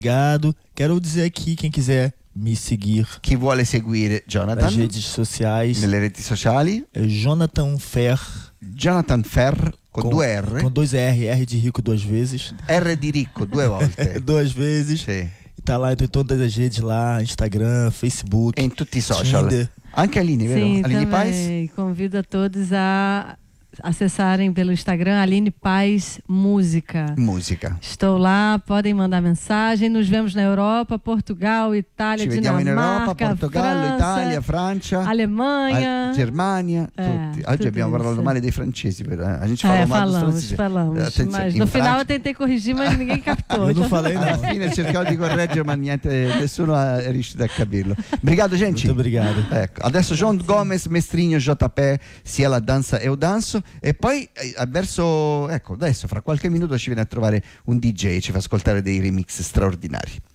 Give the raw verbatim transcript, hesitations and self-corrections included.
Obrigado. Quero dizer aqui, quem quiser me seguir Chi vuole seguire nas Jonathan redes sociais, nelle reti sociali, é Jonathan Fer, Jonathan Fer con due R, com dois R, R de rico duas vezes. R di ricco due volte. Duas vezes. Sì. Tá lá, em todas as redes lá, Instagram, Facebook. E in tutti i social. Tinder. Anche Aline, vero? Sim, Aline Paz? também. Convido a todos a acessarem pelo Instagram Aline Paz Música. Musica. Estou lá, podem mandar mensagem. Nos vemos na Europa, Portugal, Itália, Ci vediamo in Europa, Dinamarca, Portogallo, França, Italia, Francia, Alemanha. Al- Germania, É, tutti. Oggi tudo abbiamo parlato isso. male dei francesi, però, eh. A gente falou É, mal dos falamos, francesi. falamos. Attenzione, Mas in no final Francia- eu tentei corrigir, mas ninguém captou. Eu não falei Alla não. fine cercavo di correggere, ma niente, nessuno è riuscito a capirlo. Obrigado, gente. Muito obrigado. Ecco, adesso João Gomes, Mestrinho, J P, sia la danza e o danzo, e poi eh, verso, ecco, adesso fra qualche minuto ci viene a trovare un D J, ci fa ascoltare dei remix straordinari.